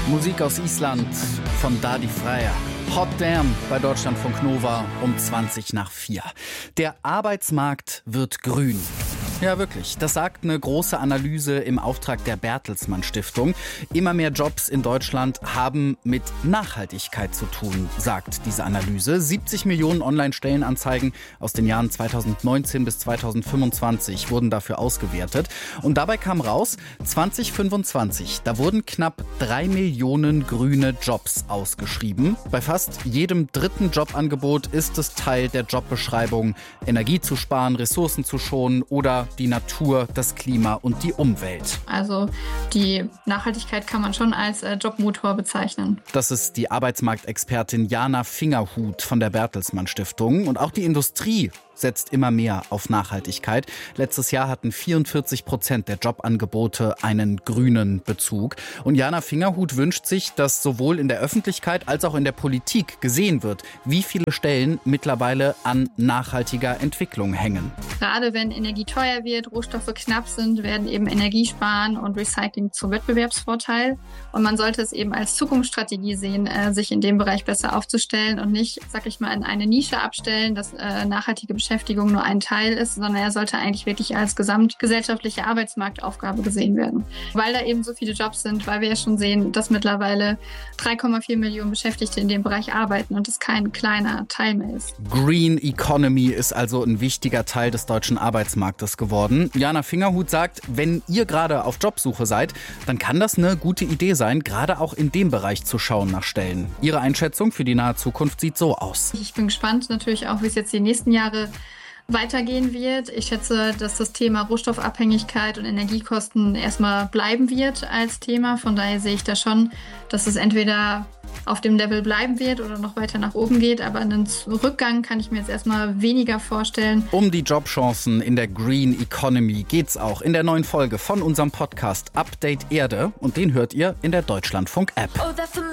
Musik aus Island von Daði Freyr. Hot Damn bei Deutschlandfunk Nova um 4:20. Der Arbeitsmarkt wird grün. Ja, wirklich. Das sagt eine große Analyse im Auftrag der Bertelsmann Stiftung. Immer mehr Jobs in Deutschland haben mit Nachhaltigkeit zu tun, sagt diese Analyse. 70 Millionen Online-Stellenanzeigen aus den Jahren 2019 bis 2025 wurden dafür ausgewertet. Und dabei kam raus, 2025, da wurden knapp 3 Millionen grüne Jobs ausgeschrieben. Bei fast jedem dritten Jobangebot ist es Teil der Jobbeschreibung, Energie zu sparen, Ressourcen zu schonen oder die Natur, das Klima und die Umwelt. Also die Nachhaltigkeit kann man schon als Jobmotor bezeichnen. Das ist die Arbeitsmarktexpertin Jana Fingerhut von der Bertelsmann Stiftung. Und auch die Industrie setzt immer mehr auf Nachhaltigkeit. Letztes Jahr hatten 44% der Jobangebote einen grünen Bezug. Und Jana Fingerhut wünscht sich, dass sowohl in der Öffentlichkeit als auch in der Politik gesehen wird, wie viele Stellen mittlerweile an nachhaltiger Entwicklung hängen. Gerade wenn Energie teuer wird, Rohstoffe knapp sind, werden eben Energiesparen und Recycling zum Wettbewerbsvorteil. Und man sollte es eben als Zukunftsstrategie sehen, sich in dem Bereich besser aufzustellen und nicht, sag ich mal, in eine Nische abstellen, dass nachhaltige Beschäftigung nur ein Teil ist, sondern er sollte eigentlich wirklich als gesamtgesellschaftliche Arbeitsmarktaufgabe gesehen werden. Weil da eben so viele Jobs sind, weil wir ja schon sehen, dass mittlerweile 3,4 Millionen Beschäftigte in dem Bereich arbeiten und es kein kleiner Teil mehr ist. Green Economy ist also ein wichtiger Teil des deutschen Arbeitsmarktes geworden. Jana Fingerhut sagt, wenn ihr gerade auf Jobsuche seid, dann kann das eine gute Idee sein, gerade auch in dem Bereich zu schauen nach Stellen. Ihre Einschätzung für die nahe Zukunft sieht so aus. Ich bin gespannt natürlich auch, wie es jetzt die nächsten Jahre weitergehen wird. Ich schätze, dass das Thema Rohstoffabhängigkeit und Energiekosten erstmal bleiben wird als Thema. Von daher sehe ich da schon, dass es entweder auf dem Level bleiben wird oder noch weiter nach oben geht. Aber einen Rückgang kann ich mir jetzt erstmal weniger vorstellen. Um die Jobchancen in der Green Economy geht's auch in der neuen Folge von unserem Podcast Update Erde. Und den hört ihr in der Deutschlandfunk-App.